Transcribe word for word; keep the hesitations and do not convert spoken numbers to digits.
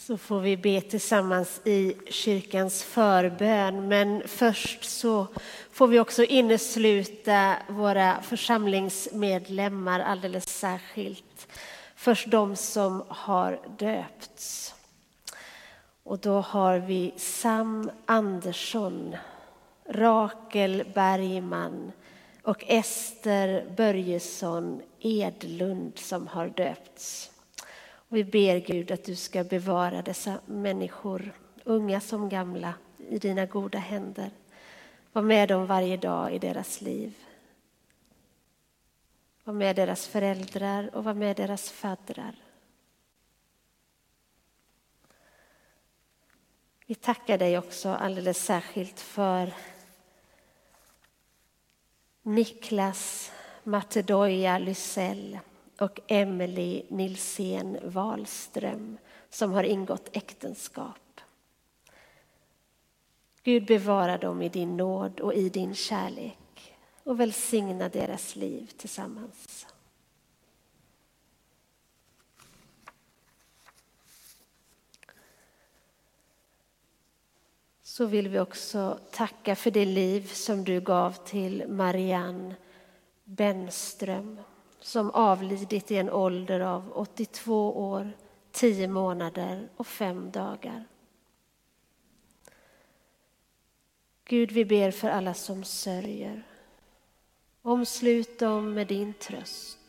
Så får vi be tillsammans i kyrkans förbön. Men först så får vi också innesluta våra församlingsmedlemmar alldeles särskilt. Först de som har döpts. Och då har vi Sam Andersson, Rakel Bergman och Ester Börjesson Edlund som har döpts. Vi ber Gud att du ska bevara dessa människor, unga som gamla, i dina goda händer. Var med dem varje dag i deras liv. Var med deras föräldrar och var med deras faddrar. Vi tackar dig också alldeles särskilt för Niklas Matedoja Lysell och Emily Nilsén Wahlström som har ingått äktenskap. Gud bevara dem i din nåd och i din kärlek och välsigna deras liv tillsammans. Så vill vi också tacka för det liv som du gav till Marianne Bennström som avlidit i en ålder av åttiotvå år, tio månader och fem dagar. Gud, vi ber för alla som sörjer. Omslut dem med din tröst.